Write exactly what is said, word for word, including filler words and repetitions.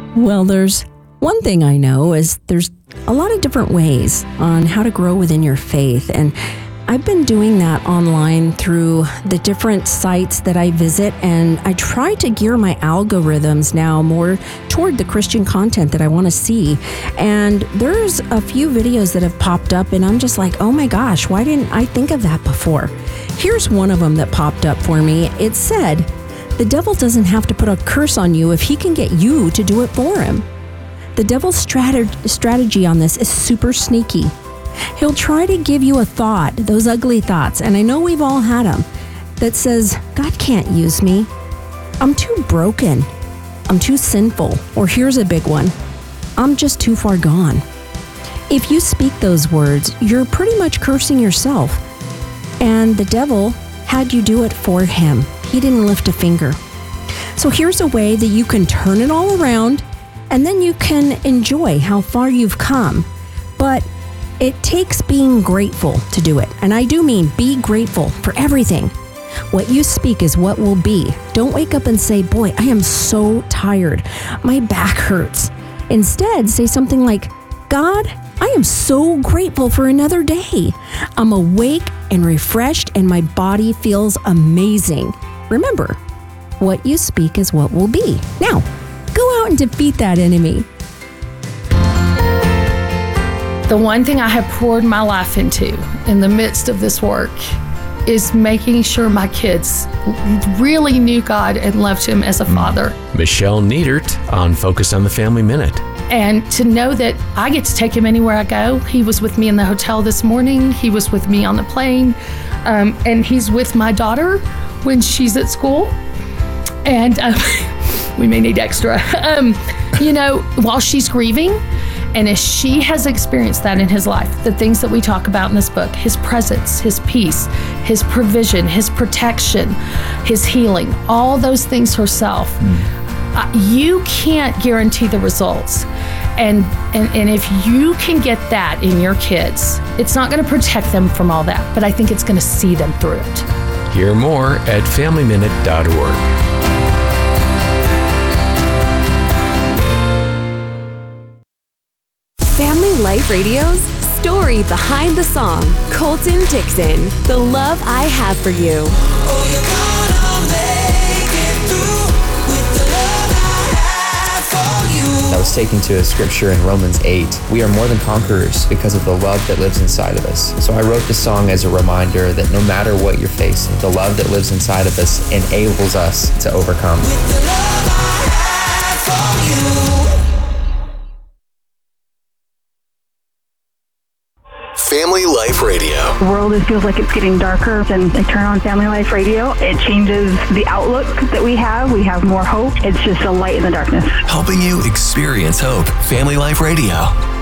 Well, there's one thing I know is there's a lot of different ways on how to grow within your faith. And I've been doing that online through the different sites that I visit, and I try to gear my algorithms now more toward the Christian content that I want to see. And there's a few videos that have popped up, and I'm just like, oh my gosh, why didn't I think of that before? Here's one of them that popped up for me. It said, the devil doesn't have to put a curse on you if he can get you to do it for him. The devil's strat- strategy on this is super sneaky. He'll try to give you a thought, those ugly thoughts, and I know we've all had them, that says, God can't use me. I'm too broken. I'm too sinful. Or here's a big one, I'm just too far gone. If you speak those words, you're pretty much cursing yourself. And the devil had you do it for him. He didn't lift a finger. So here's a way that you can turn it all around, and then you can enjoy how far you've come. But it takes being grateful to do it. And I do mean be grateful for everything. What you speak is what will be. Don't wake up and say, boy, I am so tired. My back hurts. Instead, say something like, God, I am so grateful for another day. I'm awake and refreshed and my body feels amazing. Remember, what you speak is what will be. Now, go out and defeat that enemy. The one thing I have poured my life into in the midst of this work is making sure my kids really knew God and loved Him as a father. Michelle Niedert on Focus on the Family Minute. And to know that I get to take him anywhere I go. He was with me in the hotel this morning. He was with me on the plane. Um, and he's with my daughter when she's at school. And um, we may need extra. Um, you know, while she's grieving. And as she has experienced that in his life, the things that we talk about in this book, his presence, his peace, his provision, his protection, his healing, all those things herself, mm. uh, you can't guarantee the results. And, and and if you can get that in your kids, it's not going to protect them from all that, but I think it's going to see them through it. Hear more at family minute dot org. Family Life Radio's story behind the song, Colton Dixon, The Love I Have for You. Oh, you're gonna make it through with the love I have for you. I was taken to a scripture in Romans eight. We are more than conquerors because of the love that lives inside of us. So I wrote the song as a reminder that no matter what you're facing, the love that lives inside of us enables us to overcome. With the love I have for you. Family Life Radio. The world is, feels like it's getting darker, and I turn on Family Life Radio. It changes the outlook that we have. We have more hope. It's just a light in the darkness. Helping you experience hope. Family Life Radio.